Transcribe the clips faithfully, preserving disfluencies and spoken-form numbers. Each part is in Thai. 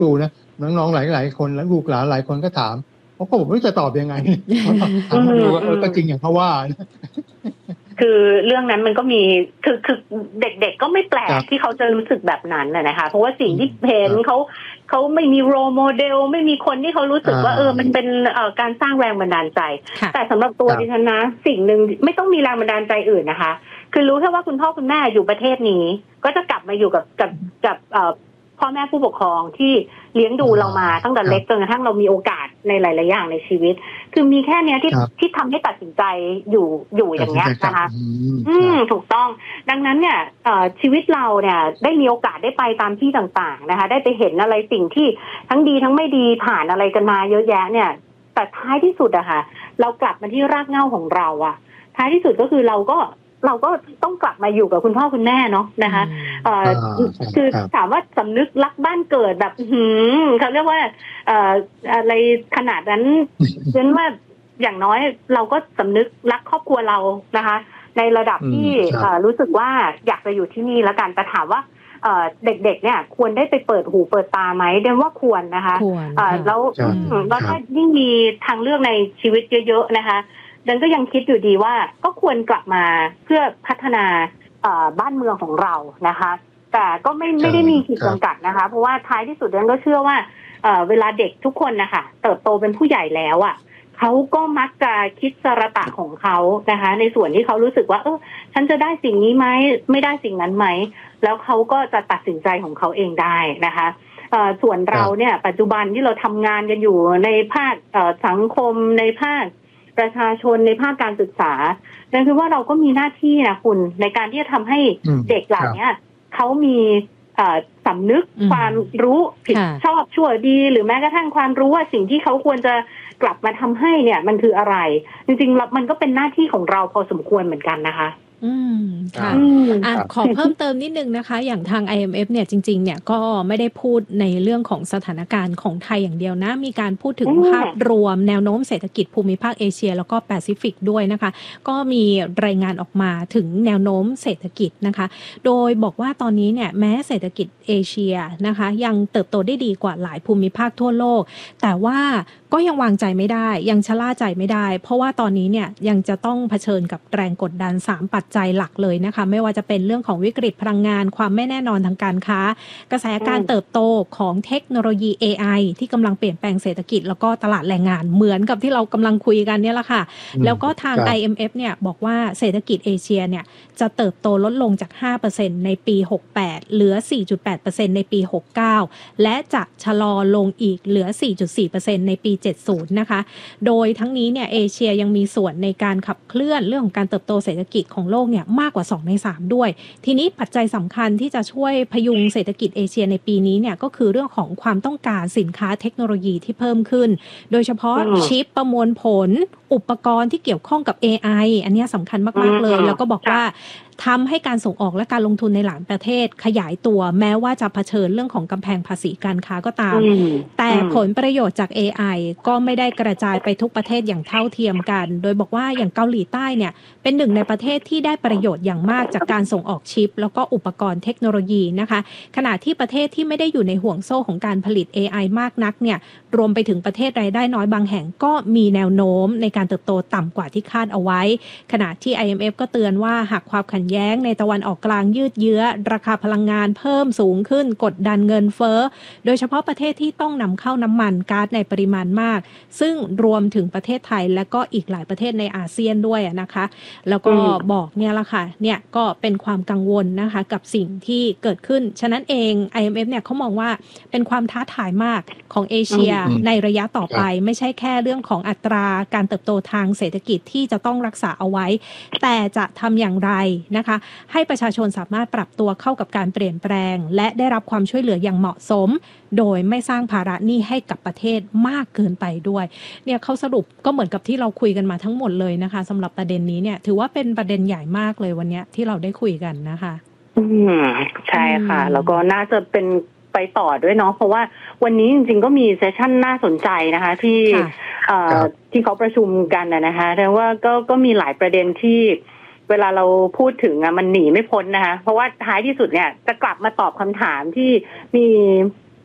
ดูนะน้องๆหลายๆคนแล้วลูกหลานหลายคนก็ถามเพราะผมไม่รู้จะตอบยังไงถามดูว่าเออก็จริงอย่างเขาว่าคือเรื่องนั้นมันก็มีคือคือเด็กๆก็ไม่แปลกที่เขาจะรู้สึกแบบนั้นนะคะเพราะว่าสิ่งที่เห็นเขาเขาไม่มีโรโมเดลไม่มีคนที่เขารู้สึกว่าเออมันเป็นเอ่อการสร้างแรงบันดาลใจแต่สำหรับตัวดิฉันนะสิ่งหนึ่งไม่ต้องมีแรงบันดาลใจอื่นนะคะคือรู้แค่ว่าคุณพ่อคุณแม่อยู่ประเทศนี้ก็จะกลับมาอยู่กับกับกับเอ่อพ่อแม่ผู้ปกครองที่เลี้ยงดูเรามาตั้งแต่เล็กจนกระทั่งเรามีโอกาสในหลายๆอย่างในชีวิตคือมีแค่เนี้ยที่ที่ทำให้ตัดสินใจอยู่อยู่อย่างเงี้ยนะคะอืมถูกต้องดังนั้นเนี่ยเอ่อชีวิตเราเนี่ยได้มีโอกาสได้ไปตามที่ต่างๆนะคะได้ไปเห็นอะไรสิ่งที่ทั้งดีทั้งไม่ดีผ่านอะไรกันมาเยอะแยะเนี่ยแต่ท้ายที่สุดอะค่ะเรากลับมาที่รากเหง้าของเราอะท้ายที่สุดก็คือเราก็เราก็ต้องกลับมาอยู่กับคุณพ่อคุณแม่เนาะนะคะเอ่อคือถามว่าสำนึกรักบ้านเกิดแบบหืมเขาเรียกว่าเอ่ออะไรขนาดนั้นเพราะว่าอย่างน้อยเราก็สำนึกรักครอบครัวเรานะคะในระดับที่รู้สึกว่าอยากจะอยู่ที่นี่แล้วกันแต่ถามว่าเด็กๆเนี่ยควรได้ไปเปิดหูเปิดตาไหมเดนว่าควรนะคะแล้วแล้วถ้ายิ่งมีทางเลือกในชีวิตเยอะๆนะคะดังก็ยังคิดอยู่ดีว่าก็ควรกลับมาเพื่อพัฒนาบ้านเมืองของเรานะคะแต่ก็ไม่ไม่ได้มีขีดจำกัดนะคะเพราะว่าท้ายที่สุดดังก็เชื่อว่าเวลาเด็กทุกคนนะคะเติบโตเป็นผู้ใหญ่แล้วอ่ะเขาก็มักจะคิดสรตะของเขานะคะในส่วนที่เขารู้สึกว่าเออฉันจะได้สิ่งนี้ไหมไม่ได้สิ่งนั้นไหมแล้วเขาก็จะตัดสินใจของเขาเองได้นะคะส่วนเราเนี่ยปัจจุบันที่เราทำงานกันอยู่ในภาคสังคมในภาคประชาชนในภาคการศึกษานั่นคือว่าเราก็มีหน้าที่นะคุณในการที่จะทำให้เด็กเหล่านี้เขามีสำนึกความรู้ผิดชอบชั่วดีหรือแม้กระทั่งความรู้ว่าสิ่งที่เขาควรจะกลับมาทำให้เนี่ยมันคืออะไรจริงๆมันก็เป็นหน้าที่ของเราพอสมควรเหมือนกันนะคะอืมค่ะอ่ะขอเพิ่มเติมนิดนึงนะคะอย่างทาง ไอ เอ็ม เอฟ เนี่ยจริงๆเนี่ยก็ไม่ได้พูดในเรื่องของสถานการณ์ของไทยอย่างเดียวนะมีการพูดถึงภาพรวมแนวโน้มเศรษฐกิจภูมิภาคเอเชียแล้วก็แปซิฟิกด้วยนะคะก็มีรายงานออกมาถึงแนวโน้มเศรษฐกิจนะคะโดยบอกว่าตอนนี้เนี่ยแม้เศรษฐกิจเอเชียนะคะยังเติบโตได้ดีกว่าหลายภูมิภาคทั่วโลกแต่ว่าก็ยังวางใจไม่ได้ยังชะล่าใจไม่ได้เพราะว่าตอนนี้เนี่ยยังจะต้องเผชิญกับแรงกดดันสามปัจจัยหลักเลยนะคะไม่ว่าจะเป็นเรื่องของวิกฤตพลังงานความไม่แน่นอนทางการค้ากระแสการเติบโตของเทคโนโลยี เอ ไอ ที่กำลังเปลี่ยนแปลงเศรษฐกิจแล้วก็ตลาดแรงงานเหมือนกับที่เรากำลังคุยกันเนี่ยแหละค่ะแล้วก็ทาง ไอ เอ็ม เอฟ เนี่ยบอกว่าเศรษฐกิจเอเชียเนี่ยจะเติบโตลดลงจาก ห้าเปอร์เซ็นต์ ในปีหกสิบแปดเหลือ สี่จุดแปดเปอร์เซ็นต์ ในปีหกสิบเก้าและจะชะลอลงอีกเหลือ สี่จุดสี่เปอร์เซ็นต์ ในปีเจ็ดสิบนะคะโดยทั้งนี้เนี่ยเอเชียยังมีส่วนในการขับเคลื่อนเรื่องของการเติบโตเศรษฐกิจของโลกเนี่ยมากกว่าสองในสามด้วยทีนี้ปัจจัยสำคัญที่จะช่วยพยุงเศรษฐกิจเอเชียในปีนี้เนี่ยก็คือเรื่องของความต้องการสินค้าเทคโนโลยีที่เพิ่มขึ้นโดยเฉพาะชิปประมวลผลอุปกรณ์ที่เกี่ยวข้องกับ เอ ไอ อันนี้สำคัญมากๆเลยแล้วก็บอกว่าทำให้การส่งออกและการลงทุนในหลายประเทศขยายตัวแม้ว่าจะเผชิญเรื่องของกำแพงภาษีการค้าก็ตามแต่ผลประโยชน์จาก เอ ไอ ก็ไม่ได้กระจายไปทุกประเทศอย่างเท่าเทียมกันโดยบอกว่าอย่างเกาหลีใต้เนี่ยเป็นหนึ่งในประเทศที่ได้ประโยชน์อย่างมากจากการส่งออกชิปแล้วก็อุปกรณ์เทคโนโลยีนะคะขณะที่ประเทศที่ไม่ได้อยู่ในห่วงโซ่ของการผลิต เอ ไอ มากนักเนี่ยรวมไปถึงประเทศรายได้น้อยบางแห่งก็มีแนวโน้มในการเติบโตต่ำกว่าที่คาดเอาไว้ขณะที่ ไอ เอ็ม เอฟ ก็เตือนว่าหากความขัดแย้งในตะวันออกกลางยืดเยื้อราคาพลังงานเพิ่มสูงขึ้นกดดันเงินเฟ้อโดยเฉพาะประเทศที่ต้องนำเข้าน้ำมันก๊าซในปริมาณมากซึ่งรวมถึงประเทศไทยและก็อีกหลายประเทศในอาเซียนด้วยนะคะแล้วก็บอกเนี่ยละค่ะเนี่ยก็เป็นความกังวลนะคะกับสิ่งที่เกิดขึ้นฉะนั้นเอง ไอ เอ็ม เอฟ เนี่ยเขามองว่าเป็นความท้าทายมากของเอเชียในระยะต่อไปไม่ใช่แค่เรื่องของอัตราการเติบโตทางเศรษฐกิจที่จะต้องรักษาเอาไว้แต่จะทำอย่างไรนะคะให้ประชาชนสามารถปรับตัวเข้ากับการเปลี่ยนแปลงและได้รับความช่วยเหลืออย่างเหมาะสมโดยไม่สร้างภาระหนี้ให้กับประเทศมากเกินไปด้วยเนี่ยเขาสรุปก็เหมือนกับที่เราคุยกันมาทั้งหมดเลยนะคะสำหรับประเด็นนี้เนี่ยถือว่าเป็นประเด็นใหญ่มากเลยวันนี้ที่เราได้คุยกันนะคะอืมใช่ค่ะแล้วก็น่าจะเป็นไปต่อด้วยเนาะเพราะว่าวันนี้จริงๆก็มีเซสชั่นน่าสนใจนะคะที่เอ่อที่เขาประชุมกันนะคะแต่ว่าก็ก็มีหลายประเด็นที่เวลาเราพูดถึงอ่ะมันหนีไม่พ้นนะคะเพราะว่าท้ายที่สุดเนี่ยจะกลับมาตอบคำถามที่มีผ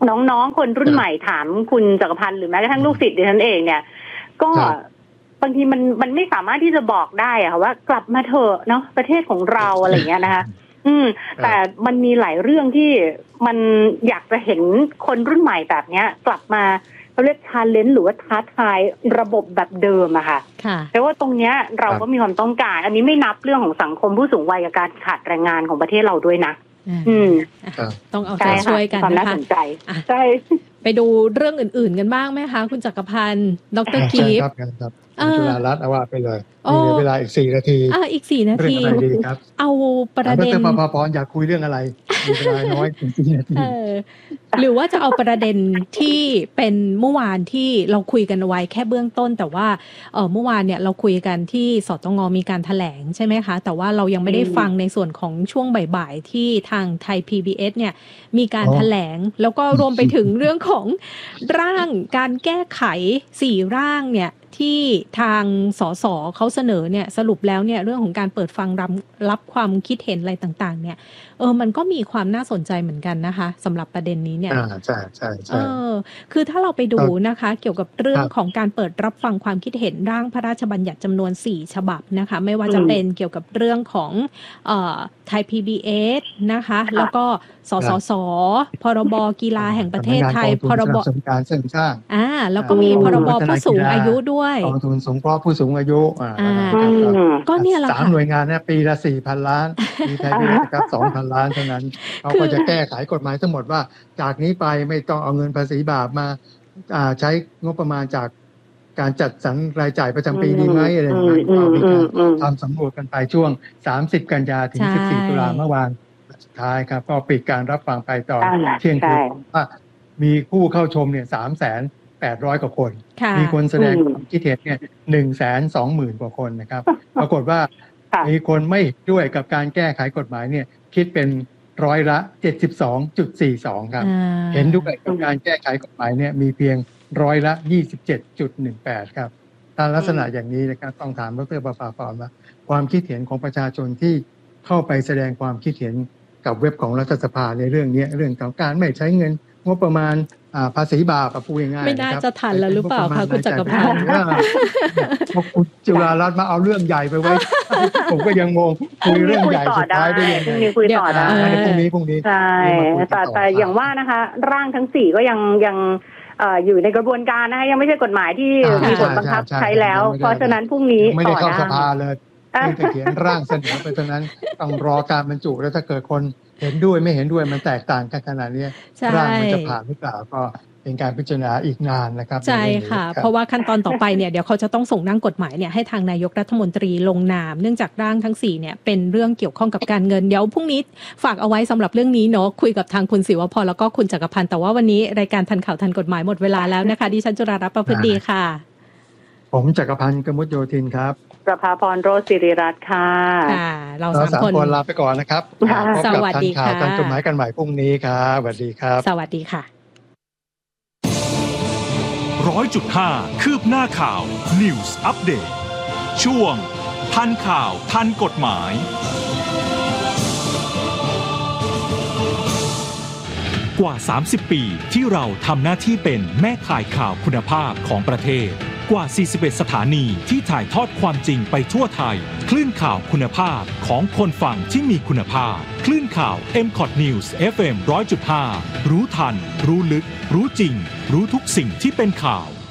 น้องๆคนรุ่นใหม่ถามคุณจักรพันธ์หรือแม้กระทั่งลูกศิษย์ดิฉันเองเนี่ยก็บางทีมันมันไม่สามารถที่จะบอกได้อะค่ะว่ากลับมาเถอะเนาะประเทศของเราอะไรอย่างเงี้ยนะคะอืมแต่มันมีหลายเรื่องที่มันอยากจะเห็นคนรุ่นใหม่แบบเนี้ยกลับมาเขาเรียก challenge หรือว่าท้าทายระบบแบบเดิมอะค่ะแต่ว่าตรงเนี้ยเราก็มีความต้องการอันนี้ไม่นับเรื่องของสังคมผู้สูงวัยกับการขาดแรงงานของประเทศเราด้วยนะอืมต้องเอาใจช่วยกันนะคะใช่ไปดูเรื่องอื่นๆกันบ้างไหมคะคุณจักรพันธ์ดร.กีฟครับครับจุฬารัตน์เอาว่าไปเลยมีเหลือเวลาอีกสี่นาทีอ่าอีกสี่นาทีเอาประเด็นดร.ปภพรอยากคุยเรื่องอะไรมีเวลาน้อยถึงสี่นาทีหรือว่าจะเอาประเด็นที่เป็นเมื่อวานที่เราคุยกันไว้แค่เบื้องต้นแต่ว่าเออเมื่อวานเนี่ยเราคุยกันที่สตง.มีการแถลงใช่ไหมคะแต่ว่าเรายังไม่ได้ฟังในส่วนของช่วงบ่ายๆที่ทางไทย พี บี เอส เนี่ยมีการแถลงแล้วก็รวมไปถึงเรื่องของร่างการแก้ไขสี่ร่างเนี่ยที่ทางสสเขาเสนอเนี่ยสรุปแล้วเนี่ยเรื่องของการเปิดฟังรับรับความคิดเห็นอะไรต่างๆเนี่ยเออมันก็มีความน่าสนใจเหมือนกันนะคะสำหรับประเด็นนี้เนี่ยอ่าใช่ใช่ใช่เออคือถ้าเราไปดูนะคะเกี่ยวกับเรื่องของการเปิดรับฟังความคิดเห็นร่างพระราชบัญญัติจำนวนสี่ฉบับนะคะไม่ว่าจะเป็นเกี่ยวกับเรื่องของเอ่อไทย พี บี เอส นะคะแล้วก็สสสพรบกีฬาแห่งประเทศไทยพรบการเสริมสร้างอ่าแล้วก็มีพรบผู้สูงอายุด้วยกองทุนสงเคราะห์ผู้สูงอายุอ่าก็เนี่ยแหละค่ะสามหน่วยงานเนี่ยปีละ สี่พัน ล้านมีไทยพิทักษ์ สองพัน ล้านเท่านั้นเขาก็จะแก้ไขกฎหมายทั้งหมดว่าจากนี้ไปไม่ต้องเอาเงินภาษีบาปมาอ่าใช้งบประมาณจากการจัดสรรรายจ่ายประจำปีนี้ไหมอะไรอย่างเงี้ยก็มีการทำสำรวจกันไปช่วงสามสิบกันยาถึงสิบสี่ตุลาเมื่อวานสุดท้ายครับก็ปิดการรับฟังไปตอนเที่ยงคืนว่ามีผู้เข้าชมเนี่ย สามแสนแปดร้อย กว่าคนมีคนแสดงความคิดเห็นเนี่ย หนึ่งแสนสองหมื่น กว่าคนนะครับปรากฏว่ามีคนไม่ด้วยกับการแก้ไขกฎหมายเนี่ยคิดเป็นร้อยละ เจ็ดสิบสองจุดสี่สอง ครับเห็นด้วยกับการแก้ไขกฎหมายเนี่ยมีเพียงร้อยละ ยี่สิบเจ็ดจุดหนึ่งแปด ครับตามลักษณะอย่างนี้นะครับต้องถามดร.ประภาพรว่าความคิดเห็นของประชาชนที่เข้าไปแสดงความคิดเห็นกับเว็บของรัฐสภาในเรื่องนี้เรื่องของการไม่ใช้เงินงบประมาณภาษีบาปพูดง่ายๆไม่น่าจะทันแล้วหรือเปล่าคะคุณจักรพันธ์พอคุณจุฬารัตน์มาเอาเรื่องใหญ่ไปไว้ผมก็ยังงงคุยเรื่องใหญ่สุดท้ายได้ยังไงมีคุยต่อได้พรุ่งนี้พรุ่งนี้ใช่แต่แต่อย่างว่านะคะร่างทั้งสี่ก็ยังยังอยู่ในกระบวนการนะคะยังไม่ใช่กฎหมายที่มีผลบังคับใช้แล้วเพราะฉะนั้นพรุ่งนี้ไม่ได้เข้าสภาเลยที่จะเขียนร่างเสนอไปตรงนั้นต้องรอการบรรจุแล้วถ้าเกิดคนเห็นด้วยไม่เห็นด้วยมันแตกต่างกันขนาดนี้ร่างมันจะผ่านหรือเปล่าก็เป็นการพิจารณาอีกนานนะครับใช่ค่ะเพราะว่าขั้นตอนต่อไปเนี่ยเดี๋ยวเขาจะต้องส่งร่างกฎหมายเนี่ยให้ทางนายกรัฐมนตรีลงนามเนื่องจากร่างทั้งสี่เนี่ยเป็นเรื่องเกี่ยวข้องกับการเงินเดี๋ยวพรุ่งนี้ฝากเอาไว้สำหรับเรื่องนี้เนาะคุยกับทางคุณศิวพรแล้วก็คุณจักรพันธ์แต่ว่าวันนี้รายการทันข่าวทันกฎหมายหมดเวลาแล้วนะคะดิฉันจุฬารัตน์ประพฤติดีค่ะผมจักรพันธ์กมุตโยธินครับประภาพรโรจน์ศิริรัตน์ค่ะค่ะเราสามคนลาไปก่อนนะครับพบกับทันข่าวทันกฎหมายกันใหม่พรุ่งนี้ครับสวัสดีครับสวัสดีค่ะร้อยจุดห้าคืบหน้าข่าว News Update ช่วงทันข่าวทันกฎหมายกว่าสามสิบปีที่เราทำหน้าที่เป็นแม่ข่ายข่าวคุณภาพของประเทศกว่าสี่สิบเอ็ดสถานีที่ถ่ายทอดความจริงไปทั่วไทยคลื่นข่าวคุณภาพของคนฟังที่มีคุณภาพคลื่นข่าว เอ็ม คอท News เอฟ เอ็ม หนึ่งร้อยจุดห้า รู้ทันรู้ลึกรู้จริงรู้ทุกสิ่งที่เป็นข่าว